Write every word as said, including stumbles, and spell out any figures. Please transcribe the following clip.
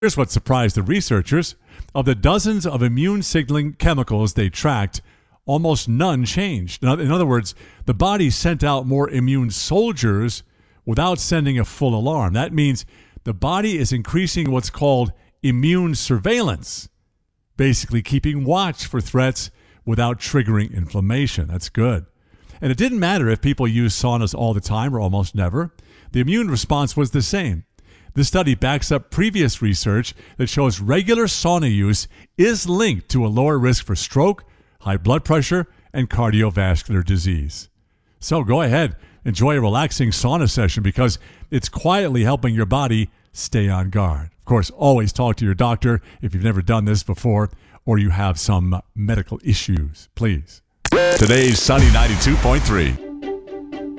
Here's what surprised the researchers. Of the dozens of immune signaling chemicals they tracked, almost none changed. In other words, the body sent out more immune soldiers without sending a full alarm. That means the body is increasing what's called immune surveillance, basically keeping watch for threats without triggering inflammation. That's good. And it didn't matter if people used saunas all the time or almost never. The immune response was the same. This study backs up previous research that shows regular sauna use is linked to a lower risk for stroke, high blood pressure, and cardiovascular disease. So go ahead, enjoy a relaxing sauna session because it's quietly helping your body stay on guard. Of course, always talk to your doctor if you've never done this before or you have some medical issues, please. Today's Sunny ninety-two point three.